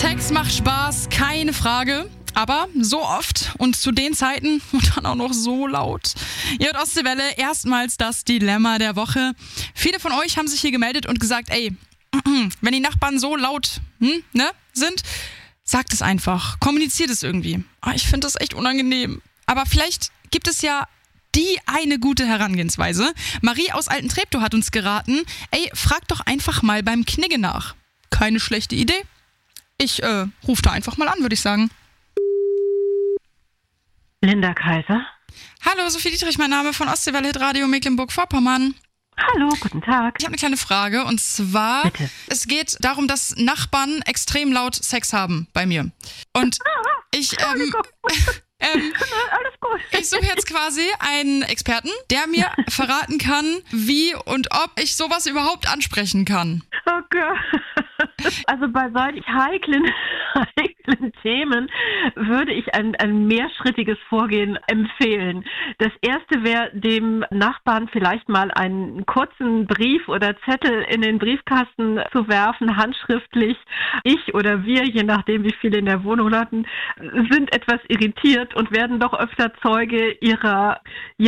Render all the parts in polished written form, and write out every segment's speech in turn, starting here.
Sex macht Spaß, keine Frage. Aber so oft und zu den Zeiten und dann auch noch so laut. Ihr hört Ostseewelle, erstmals das Dilemma der Woche. Viele von euch haben sich hier gemeldet und gesagt, ey, wenn die Nachbarn so laut sind, sagt es einfach, kommuniziert es irgendwie. Ich finde das echt unangenehm. Aber vielleicht gibt es ja die eine gute Herangehensweise. Marie aus Altentreptow hat uns geraten, ey, frag doch einfach mal beim Knigge nach. Keine schlechte Idee. Ich rufe da einfach mal an, würde ich sagen. Linda Kaiser. Hallo, Sophie Dietrich, mein Name von Ostseewelle Radio Mecklenburg-Vorpommern. Hallo, guten Tag. Ich habe eine kleine Frage und zwar, Bitte. Es geht darum, dass Nachbarn extrem laut Sex haben bei mir. Und ich, Alles gut. ich suche jetzt quasi einen Experten, der mir verraten kann, wie und ob ich sowas überhaupt ansprechen kann. Oh Gott. Also bei solch heiklen Themen würde ich ein mehrschrittiges Vorgehen empfehlen. Das erste wäre, dem Nachbarn vielleicht mal einen kurzen Brief oder Zettel in den Briefkasten zu werfen, handschriftlich. Ich oder wir, je nachdem wie viele in der Wohnung hatten, sind etwas irritiert und werden doch öfter Zeuge ihrer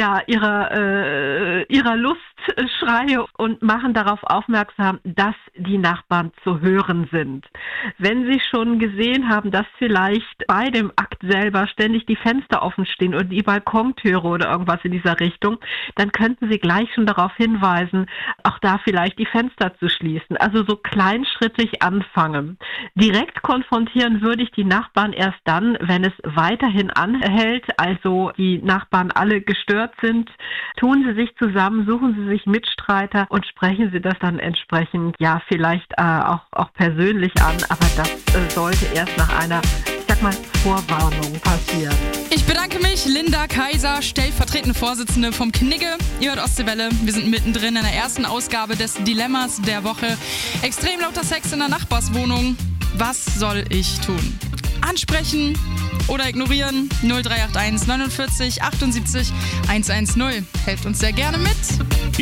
Lustschreie und machen darauf aufmerksam, dass die Nachbarn zu hören sind. Wenn sie schon gesehen haben, dass vielleicht bei dem Akt selber ständig die Fenster offen stehen oder die Balkontüre oder irgendwas in dieser Richtung, dann könnten sie gleich schon darauf hinweisen, auch da vielleicht die Fenster zu schließen. Also so kleinschrittig anfangen. Direkt konfrontieren würde ich die Nachbarn erst dann, wenn es weiterhin anhält, also die Nachbarn alle gestört sind. Tun sie sich zusammen, suchen sie sich Mitstreiter und sprechen sie das dann entsprechend, vielleicht auch persönlich an, aber das sollte erst nach einer, Vorwarnung passieren. Ich bedanke mich, Linda Kaiser, stellvertretende Vorsitzende vom Knigge. Ihr hört Ostseewelle, wir sind mittendrin in der ersten Ausgabe des Dilemmas der Woche. Extrem lauter Sex in der Nachbarswohnung. Was soll ich tun? Ansprechen oder ignorieren? 0381 49 78 110. Helft uns sehr gerne mit.